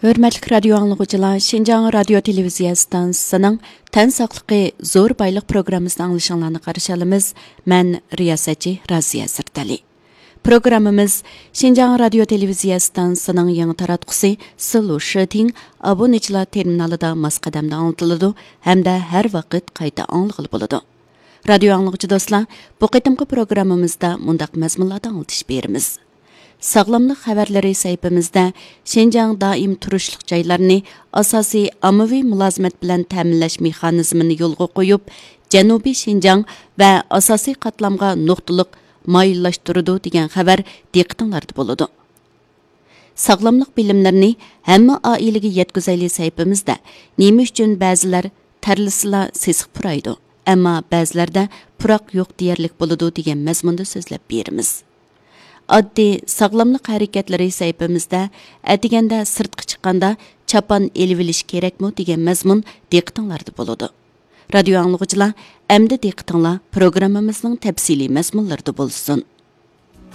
Hörmətli radio anlıqçılar, Şinjan radio televiziya stansiyasının tən saqlıqı zor baylıq proqramımızın anlaşılığını qarşılamız. Mən riyasətçi Raziya Sırtali. Programımız Şinjan radio televiziya stansiyasının yanı taratqusi Sılu Şıting abunəçilar terminalında masqadamda anlatıldı, həm də hər vaqt qayta anlıqlı buludu. Radio anlıqçı dostlar, bu qitimqi programımızda mundaq məzmunlardan anlatış berimiz. Sağlamlıq xəbərləri səhifəmizdə Şinjan daim turuşluq joylarını asosiy ommaviy mulozimət bilan ta'minlash mexanizmini yo'lga qo'yib, Janubiy Şinjan va asosiy qatlamga nuqtaliq moyillashtirdi degan xabar diqqatinglarda bo'ladi. Sağlamlıq bilimlarini hamma oilaga yetkazayli səhifəmizdə nima uchun ba'zilar tarlisila sesiq puraydi, ammo ba'zilarda puroq yo'q deyarlik bo'ladi degan mazmunda so'zlab beramiz. Addi sağlamlıq hərəkətləri səhifəmizdə ətigəndə sırtqı çıxanda çapan eliviliş kerakmı degan məzmun diqqətinizdə boladı. Radio anlıqçılar, əmdə diqqətinizlər proqramımızın təfsili məzmunlarında bolsun.